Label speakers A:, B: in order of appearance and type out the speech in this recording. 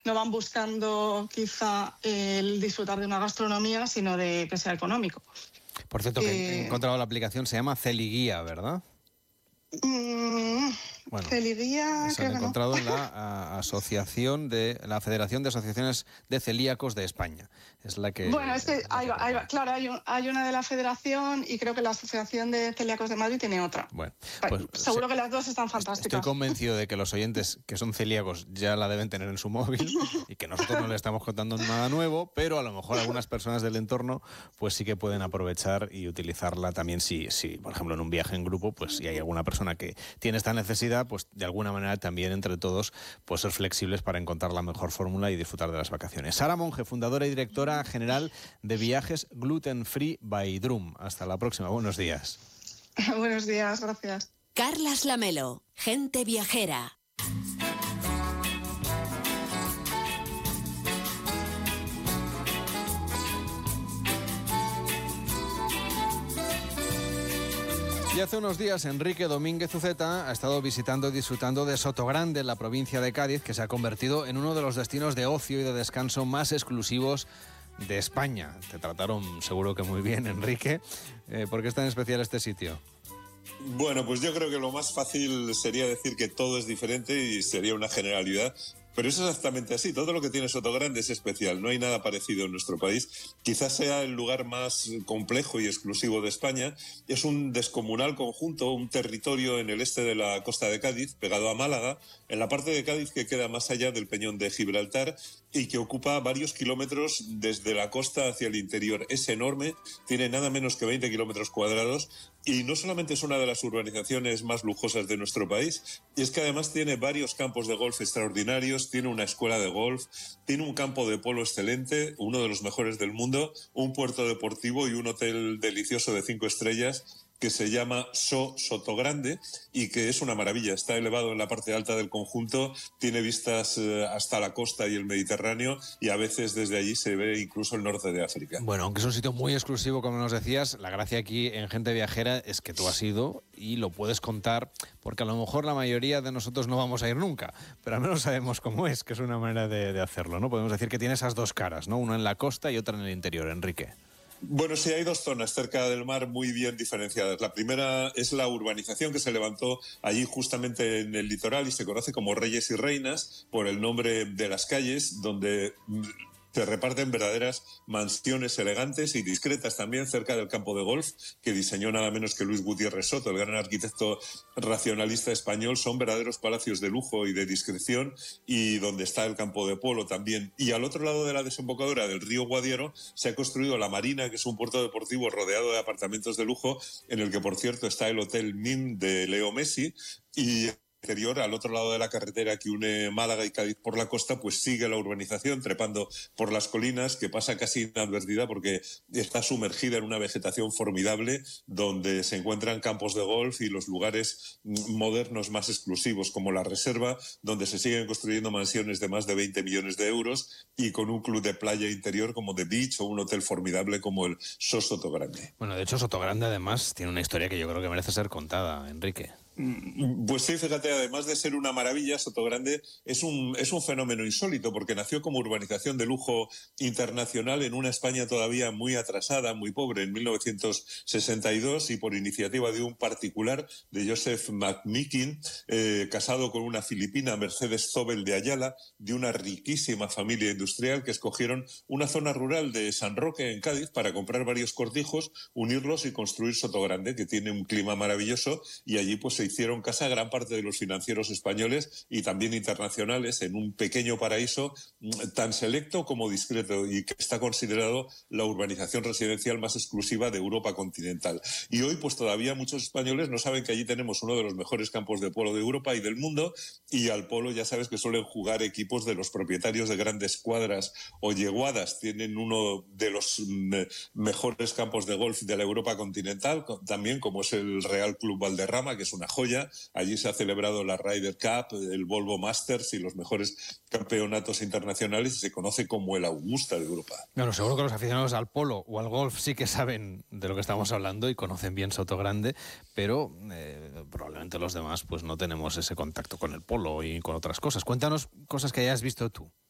A: no van buscando quizá el disfrutar de una gastronomía, sino de que sea económico.
B: Por cierto, que he encontrado la aplicación, se llama Celiguía, ¿verdad?
A: Bueno, Celiguía,
B: se han encontrado en la asociación de la Federación de Asociaciones de Celíacos de España. Es la que.
A: Bueno, claro, hay una de la Federación y creo que la Asociación de Celíacos de Madrid tiene otra.
B: Bueno,
A: pues seguro que las dos están fantásticas.
B: Estoy convencido de que los oyentes que son celíacos ya la deben tener en su móvil y que nosotros no le estamos contando nada nuevo, pero a lo mejor algunas personas del entorno pues sí que pueden aprovechar y utilizarla también si por ejemplo, en un viaje en grupo, pues si hay alguna persona que tiene esta necesidad, pues de alguna manera también entre todos pues ser flexibles para encontrar la mejor fórmula y disfrutar de las vacaciones. Sara Monge, fundadora y directora general de viajes Gluten Free by Drum. Hasta la próxima. Buenos días.
A: Buenos días, gracias.
C: Carlas Lamelo, Gente Viajera.
B: Y hace unos días Enrique Domínguez Uceta ha estado visitando y disfrutando de Sotogrande, en la provincia de Cádiz, que se ha convertido en uno de los destinos de ocio y de descanso más exclusivos de España. Te trataron seguro que muy bien, Enrique. ¿Por qué es tan especial este sitio?
D: Bueno, pues yo creo que lo más fácil sería decir que todo es diferente y sería una generalidad. Pero es exactamente así, todo lo que tiene Sotogrande es especial, no hay nada parecido en nuestro país. Quizás sea el lugar más complejo y exclusivo de España. Es un descomunal conjunto, un territorio en el este de la costa de Cádiz, pegado a Málaga, en la parte de Cádiz que queda más allá del Peñón de Gibraltar y que ocupa varios kilómetros desde la costa hacia el interior. Es enorme, tiene nada menos que 20 kilómetros cuadrados y no solamente es una de las urbanizaciones más lujosas de nuestro país, es que además tiene varios campos de golf extraordinarios, tiene una escuela de golf, tiene un campo de polo excelente, uno de los mejores del mundo, un puerto deportivo y un hotel delicioso de 5 estrellas que se llama Sotogrande y que es una maravilla. Está elevado en la parte alta del conjunto, tiene vistas hasta la costa y el Mediterráneo y a veces desde allí se ve incluso el norte de África.
B: Bueno, aunque es un sitio muy exclusivo, como nos decías, la gracia aquí en Gente Viajera es que tú has ido y lo puedes contar, porque a lo mejor la mayoría de nosotros no vamos a ir nunca, pero al menos sabemos cómo es, que es una manera de hacerlo, ¿no? Podemos decir que tiene esas dos caras, ¿no? Una en la costa y otra en el interior, Enrique.
D: Bueno, sí, hay dos zonas cerca del mar muy bien diferenciadas. La primera es la urbanización que se levantó allí justamente en el litoral y se conoce como Reyes y Reinas por el nombre de las calles, donde se reparten verdaderas mansiones elegantes y discretas también cerca del campo de golf que diseñó nada menos que Luis Gutiérrez Soto, el gran arquitecto racionalista español. Son verdaderos palacios de lujo y de discreción y donde está el campo de polo también. Y al otro lado de la desembocadura del río Guadiaro se ha construido la Marina, que es un puerto deportivo rodeado de apartamentos de lujo en el que, por cierto, está el Hotel MIM de Leo Messi y interior, al otro lado de la carretera que une Málaga y Cádiz por la costa, pues sigue la urbanización trepando por las colinas, que pasa casi inadvertida porque está sumergida en una vegetación formidable donde se encuentran campos de golf y los lugares modernos más exclusivos como la Reserva, donde se siguen construyendo mansiones de más de 20 millones de euros y con un club de playa interior como The Beach o un hotel formidable como el Sotogrande.
B: Bueno, de hecho Sotogrande además tiene una historia que yo creo que merece ser contada, Enrique.
D: Pues sí, fíjate, además de ser una maravilla, Sotogrande es un fenómeno insólito porque nació como urbanización de lujo internacional en una España todavía muy atrasada, muy pobre, en 1962 y por iniciativa de un particular, de Joseph McMeekin, casado con una filipina, Mercedes Zobel de Ayala, de una riquísima familia industrial que escogieron una zona rural de San Roque, en Cádiz, para comprar varios cortijos, unirlos y construir Sotogrande, que tiene un clima maravilloso y allí pues se hicieron casa gran parte de los financieros españoles y también internacionales en un pequeño paraíso tan selecto como discreto y que está considerado la urbanización residencial más exclusiva de Europa continental. Y hoy pues todavía muchos españoles no saben que allí tenemos uno de los mejores campos de polo de Europa y del mundo, y al polo ya sabes que suelen jugar equipos de los propietarios de grandes cuadras o yeguadas. Tienen uno de los mejores campos de golf de la Europa continental, también como es el Real Club Valderrama, que es una joya. Allí se ha celebrado la Ryder Cup, el Volvo Masters y los mejores campeonatos internacionales y se conoce como el Augusta de Europa.
B: Bueno, seguro que los aficionados al polo o al golf sí que saben de lo que estamos hablando y conocen bien Sotogrande, pero probablemente los demás pues no tenemos ese contacto con el polo y con otras cosas. Cuéntanos cosas que hayas visto tú.